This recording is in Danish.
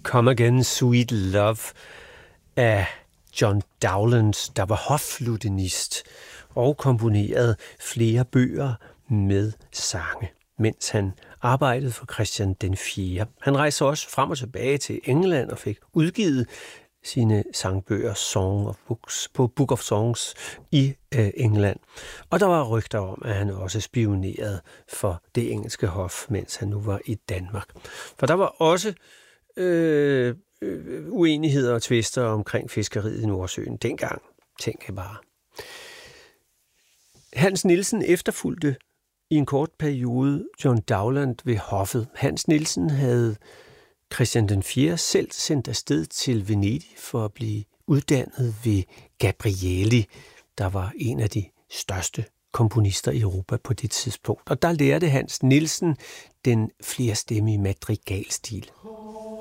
Come Again, Sweet Love af John Dowland, der var hoffluthenist og komponerede flere bøger med sange, mens han arbejdede for Christian den 4. Han rejste også frem og tilbage til England og fik udgivet sine sangbøger Song of Books på Book of Songs i England. Og der var rygter om, at han også spionerede for det engelske hof, mens han nu var i Danmark. For der var også uenigheder og tvister omkring fiskeriet i Nordsøen dengang. Tænk jeg bare. Hans Nielsen efterfulgte i en kort periode John Dowland ved hoffet. Hans Nielsen havde Christian den 4. selv sendt afsted til Venedig for at blive uddannet ved Gabrieli, der var en af de største komponister i Europa på det tidspunkt. Og der lærte Hans Nielsen den flerstemmige madrigalstil.